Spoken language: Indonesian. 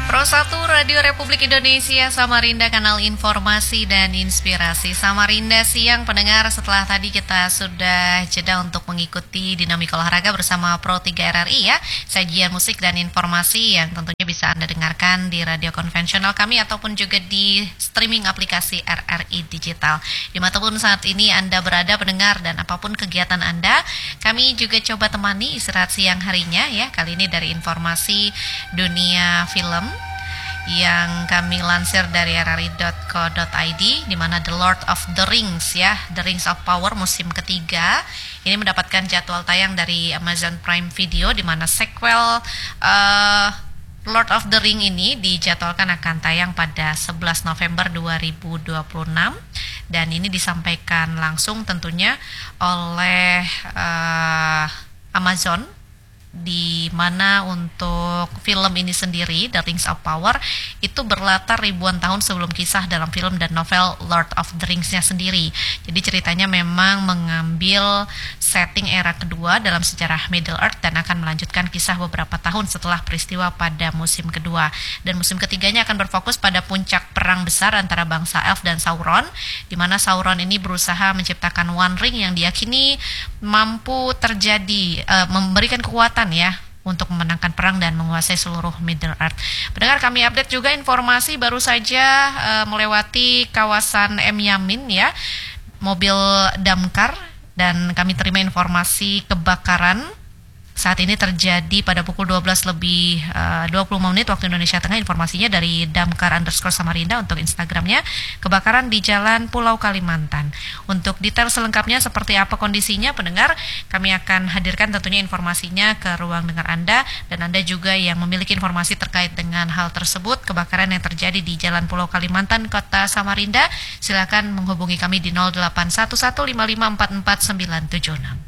Pro 1 Radio Republik Indonesia Samarinda, kanal informasi dan inspirasi. Samarinda siang pendengar, setelah tadi kita sudah jeda untuk mengikuti dinamika olahraga bersama Pro 3 RRI ya. Sajian musik dan informasi yang tentunya bisa Anda dengarkan di radio konvensional kami ataupun juga di streaming aplikasi RRI Digital. Dimanapun saat ini Anda berada pendengar dan apapun kegiatan Anda, kami juga coba temani istirahat siang harinya ya. Kali ini dari informasi dunia film yang kami lansir dari rri.co.id, di mana The Lord of the Rings ya, The Rings of Power musim ketiga ini mendapatkan jadwal tayang dari Amazon Prime Video, di mana sequel Lord of the Ring ini dijadwalkan akan tayang pada 11 November 2026 dan ini disampaikan langsung tentunya oleh Amazon, di mana untuk film ini sendiri The Rings of Power itu berlatar ribuan tahun sebelum kisah dalam film dan novel Lord of the Rings-nya sendiri. Jadi ceritanya memang mengambil setting era kedua dalam sejarah Middle Earth dan akan melanjutkan kisah beberapa tahun setelah peristiwa pada musim kedua. Dan musim ketiganya akan berfokus pada puncak perang besar antara bangsa Elf dan Sauron, di mana Sauron ini berusaha menciptakan One Ring yang diyakini mampu memberikan kekuatan ya untuk memenangkan perang dan menguasai seluruh Middle Earth. Pendengar, kami update juga informasi baru saja melewati kawasan M Yamin ya, mobil damkar, dan kami terima informasi kebakaran saat ini terjadi pada pukul 12 lebih 20 menit waktu Indonesia Tengah. Informasinya dari damkar_Samarinda untuk Instagramnya. Kebakaran di Jalan Pulau Kalimantan. Untuk detail selengkapnya seperti apa kondisinya pendengar, kami akan hadirkan tentunya informasinya ke ruang dengar Anda, dan Anda juga yang memiliki informasi terkait dengan hal tersebut, kebakaran yang terjadi di Jalan Pulau Kalimantan, Kota Samarinda, silakan menghubungi kami di 08115544 976.